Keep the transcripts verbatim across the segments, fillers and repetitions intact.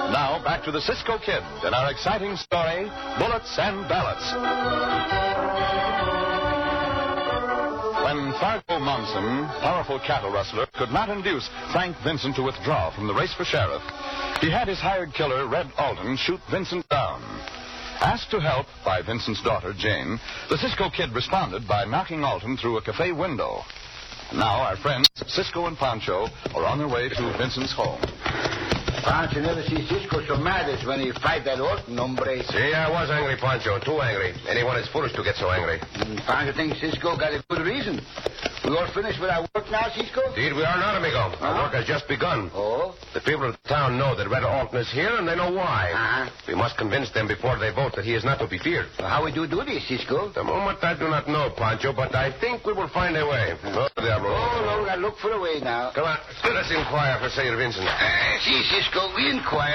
Now, back to the Cisco Kid and our exciting story, Bullets and Ballots. When Fargo Monson, powerful cattle rustler, could not induce Frank Vincent to withdraw from the race for sheriff, he had his hired killer, Red Alton, shoot Vincent down. Asked to help by Vincent's daughter, Jane, the Cisco Kid responded by knocking Alton through a cafe window. Now our friends, Cisco and Pancho, are on their way to Vincent's home. Pancho never see Cisco so mad as when he fight that Alton hombre. See, I was angry, Pancho. Too angry. Anyone is foolish to get so angry. Mm, Pancho thinks Cisco got a good reason. We all finished with our work now, Cisco? Indeed, we are not, amigo. Our Uh-huh. work has just begun. Oh? The people of the town know that Red Alton is here, and they know why. Uh-huh. We must convince them before they vote that he is not to be feared. Well, how would you do this, Cisco? The moment I do not know, Pancho, but I think we will find a way. Oh, Diablo. Oh, no, we gotta look for a way now. Come on, let us inquire for Senor Vincent. Uh, see, Cisco, we inquire.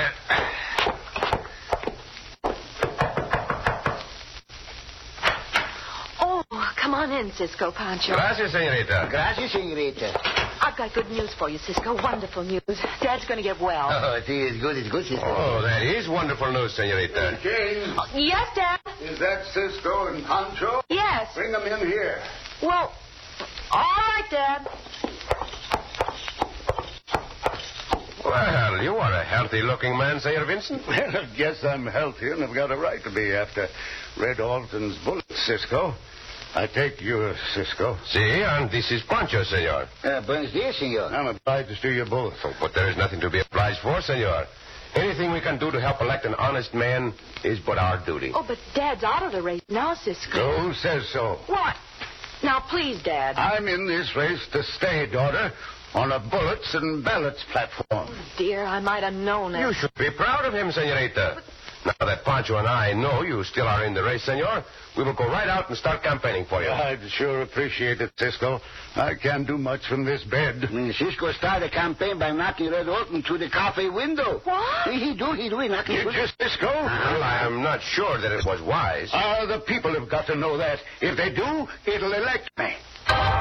Oh, come on in, Cisco, Pancho. Gracias, senorita. Gracias, senorita. I've got good news for you, Cisco. Wonderful news. Dad's going to get well. Oh, see, it's good, it's good, Cisco. Oh, that is wonderful news, senorita. Jane, Oh, yes, Dad? is that Cisco and Pancho? Yes. Bring them in here. Well, all right, Dad. Well, you are a healthy-looking man, Senor Vincent. Well, I guess I'm healthy and I've got a right to be after Red Alton's bullets, Cisco. I take you, Cisco. See, and this is Pancho, senor. Uh, buenos dias, senor. I'm obliged to you both. Oh, but there is nothing to be obliged for, senor. Anything we can do to help elect an honest man is but our duty. Oh, but Dad's out of the race now, Cisco. Who says so? What? Now, please, Dad. I'm in this race to stay, daughter, on a bullets and ballots platform. Dear, I might have known it. You should be proud of him, senorita. Now that Pancho and I know you still are in the race, senor, we will go right out and start campaigning for you. I'd sure appreciate it, Cisco. I can't do much from this bed. Mm, Cisco started a campaign by knocking Red Alton through the cafe window. What? He, he do, he do. He knocked You him. just, Cisco? Well, I am not sure that it was wise. Ah, the people have got to know that. If they do, it'll elect me.